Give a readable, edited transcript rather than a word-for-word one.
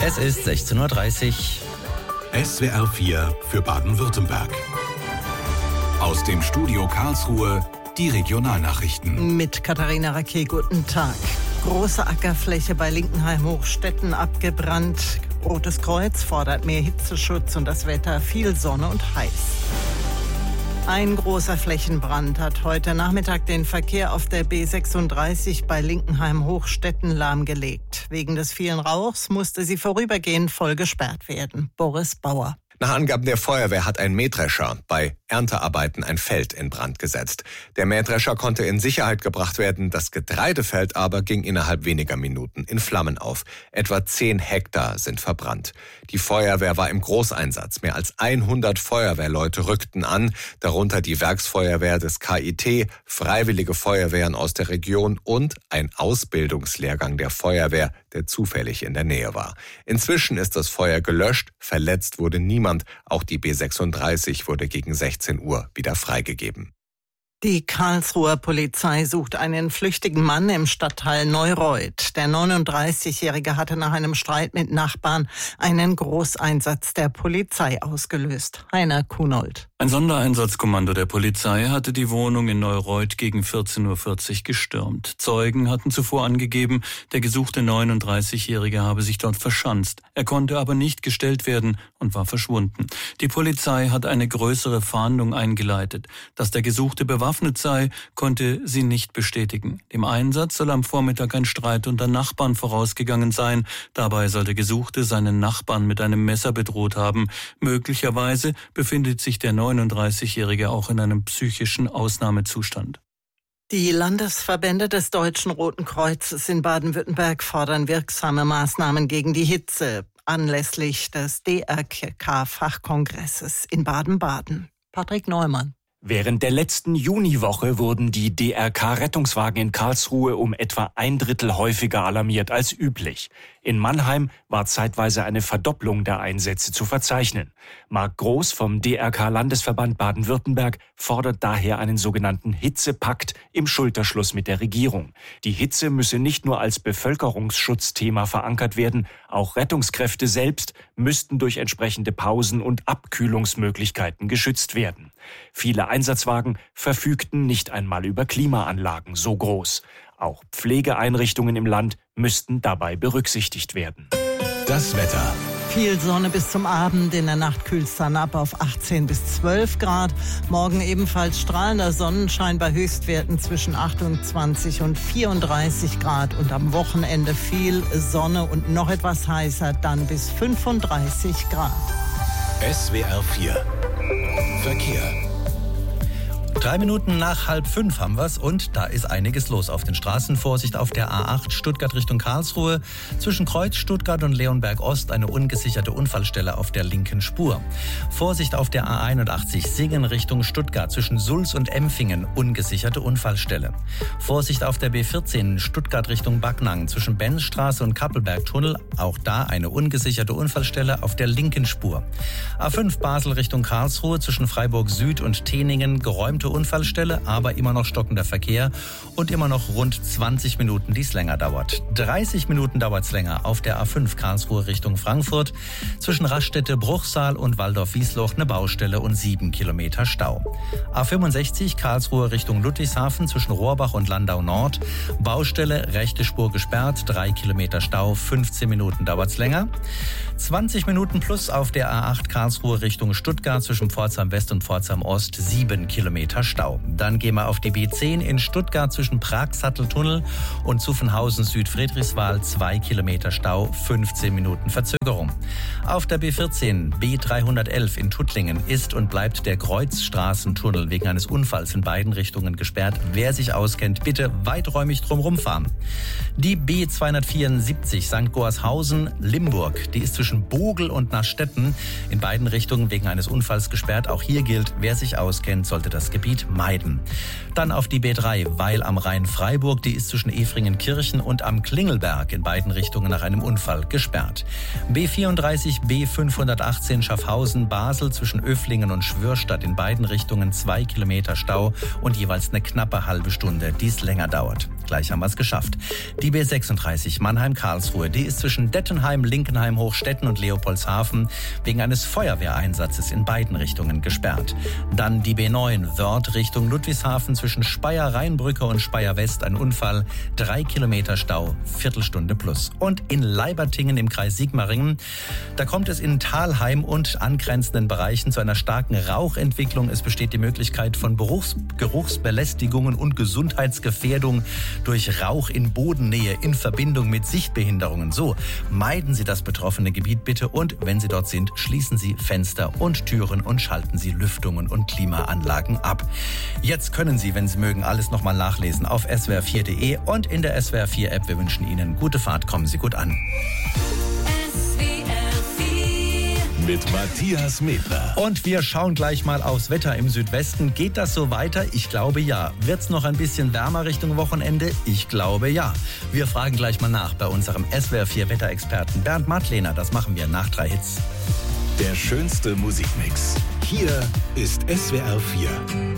Es ist 16:30 Uhr. SWR 4 für Baden-Württemberg. Aus dem Studio Karlsruhe die Regionalnachrichten. Mit Katharina Raquet, guten Tag. Große Ackerfläche bei Linkenheim-Hochstetten abgebrannt. Rotes Kreuz fordert mehr Hitzeschutz und das Wetter viel Sonne und heiß. Ein großer Flächenbrand hat heute Nachmittag den Verkehr auf der B36 bei Linkenheim-Hochstetten lahmgelegt. Wegen des vielen Rauchs musste sie vorübergehend voll gesperrt werden. Boris Bauer. Nach Angaben der Feuerwehr hat ein Mähdrescher bei Erntearbeiten ein Feld in Brand gesetzt. Der Mähdrescher konnte in Sicherheit gebracht werden, das Getreidefeld aber ging innerhalb weniger Minuten in Flammen auf. Etwa 10 Hektar sind verbrannt. Die Feuerwehr war im Großeinsatz. Mehr als 100 Feuerwehrleute rückten an, darunter die Werksfeuerwehr des KIT, freiwillige Feuerwehren aus der Region und ein Ausbildungslehrgang der Feuerwehr, der zufällig in der Nähe war. Inzwischen ist das Feuer gelöscht, verletzt wurde niemand. Auch die B36 wurde gegen 16 Uhr wieder freigegeben. Die Karlsruher Polizei sucht einen flüchtigen Mann im Stadtteil Neureuth. Der 39-Jährige hatte nach einem Streit mit Nachbarn einen Großeinsatz der Polizei ausgelöst. Heiner Kunold. Ein Sondereinsatzkommando der Polizei hatte die Wohnung in Neureuth gegen 14:40 Uhr gestürmt. Zeugen hatten zuvor angegeben, der gesuchte 39-Jährige habe sich dort verschanzt. Er konnte aber nicht gestellt werden und war verschwunden. Die Polizei hat eine größere Fahndung eingeleitet. Dass der Gesuchte bewaffnet sei, konnte sie nicht bestätigen. Dem Einsatz soll am Vormittag ein Streit unter Nachbarn vorausgegangen sein. Dabei soll der Gesuchte seinen Nachbarn mit einem Messer bedroht haben. Möglicherweise befindet sich der 39-Jährige auch in einem psychischen Ausnahmezustand. Die Landesverbände des Deutschen Roten Kreuzes in Baden-Württemberg fordern wirksame Maßnahmen gegen die Hitze anlässlich des DRK-Fachkongresses in Baden-Baden. Patrick Neumann. Während der letzten Juniwoche wurden die DRK-Rettungswagen in Karlsruhe um etwa 1/3 häufiger alarmiert als üblich. In Mannheim war zeitweise eine Verdopplung der Einsätze zu verzeichnen. Marc Groß vom DRK-Landesverband Baden-Württemberg fordert daher einen sogenannten Hitzepakt im Schulterschluss mit der Regierung. Die Hitze müsse nicht nur als Bevölkerungsschutzthema verankert werden, auch Rettungskräfte selbst müssten durch entsprechende Pausen und Abkühlungsmöglichkeiten geschützt werden. Viele Einsatzwagen verfügten nicht einmal über Klimaanlagen so groß. Auch Pflegeeinrichtungen im Land müssten dabei berücksichtigt werden. Das Wetter. Viel Sonne bis zum Abend, in der Nacht kühlt es dann ab auf 18 bis 12 Grad. Morgen ebenfalls strahlender Sonnenschein bei Höchstwerten zwischen 28 und 34 Grad. Und am Wochenende viel Sonne und noch etwas heißer, dann bis 35 Grad. SWR 4 Verkehr. 3 Minuten nach 4:30 haben wir's und da ist einiges los auf den Straßen. Vorsicht auf der A8 Stuttgart Richtung Karlsruhe. Zwischen Kreuz Stuttgart und Leonberg Ost eine ungesicherte Unfallstelle auf der linken Spur. Vorsicht auf der A81 Singen Richtung Stuttgart zwischen Sulz und Empfingen ungesicherte Unfallstelle. Vorsicht auf der B14 Stuttgart Richtung Backnang zwischen Benzstraße und Kappelbergtunnel. Auch da eine ungesicherte Unfallstelle auf der linken Spur. A5 Basel Richtung Karlsruhe zwischen Freiburg Süd und Teningen geräumte Unfallstelle, aber immer noch stockender Verkehr und immer noch rund 20 Minuten, die es länger dauert. 30 Minuten dauert es länger auf der A5 Karlsruhe Richtung Frankfurt. Zwischen Raststätte Bruchsal und Waldorf-Wiesloch eine Baustelle und 7 Kilometer Stau. A65 Karlsruhe Richtung Ludwigshafen zwischen Rohrbach und Landau Nord. Baustelle, rechte Spur gesperrt, 3 Kilometer Stau, 15 Minuten dauert es länger. 20 Minuten plus auf der A8 Karlsruhe Richtung Stuttgart zwischen Pforzheim West und Pforzheim Ost, 7 Kilometer Stau. Dann gehen wir auf die B10 in Stuttgart zwischen Prag-Satteltunnel und Zuffenhausen Südfriedrichswald, 2 Kilometer Stau, 15 Minuten Verzögerung. Auf der B14 B311 in Tuttlingen ist und bleibt der Kreuzstraßentunnel wegen eines Unfalls in beiden Richtungen gesperrt. Wer sich auskennt, bitte weiträumig drumherum fahren. Die B274 St. Gorshausen Limburg, die ist zwischen Bogel und Nachstetten in beiden Richtungen wegen eines Unfalls gesperrt. Auch hier gilt, wer sich auskennt, sollte das Gebiet meiden. Dann auf die B3 Weil am Rhein Freiburg, die ist zwischen Efringenkirchen und am Klingelberg in beiden Richtungen nach einem Unfall gesperrt. B34 B518 Schaffhausen Basel zwischen Öflingen und Schwörstadt in beiden Richtungen 2 Kilometer Stau und jeweils eine knappe halbe Stunde, die es länger dauert. gleich haben wir es geschafft. Die B36 Mannheim-Karlsruhe, die ist zwischen Dettenheim, Linkenheim, Hochstetten und Leopoldshafen wegen eines Feuerwehreinsatzes in beiden Richtungen gesperrt. Dann die B9 Wörth Richtung Ludwigshafen zwischen Speyer, Rheinbrücke und Speyer West ein Unfall, 3 Kilometer Stau, Viertelstunde plus. Und in Leibertingen im Kreis Sigmaringen, da kommt es in Thalheim und angrenzenden Bereichen zu einer starken Rauchentwicklung. Es besteht die Möglichkeit von Geruchsbelästigungen und Gesundheitsgefährdung durch Rauch in Bodennähe in Verbindung mit Sichtbehinderungen. So, meiden Sie das betroffene Gebiet bitte und wenn Sie dort sind, schließen Sie Fenster und Türen und schalten Sie Lüftungen und Klimaanlagen ab. Jetzt können Sie, wenn Sie mögen, alles nochmal nachlesen auf swr4.de und in der SWR4-App. Wir wünschen Ihnen gute Fahrt, kommen Sie gut an. Mit Matthias Medler. Und wir schauen gleich mal aufs Wetter im Südwesten. Geht das so weiter? Ich glaube ja. Wird's noch ein bisschen wärmer Richtung Wochenende? Ich glaube ja. Wir fragen gleich mal nach bei unserem SWR4-Wetterexperten Bernd Madlener. Das machen wir nach 3 Hits. Der schönste Musikmix. Hier ist SWR4.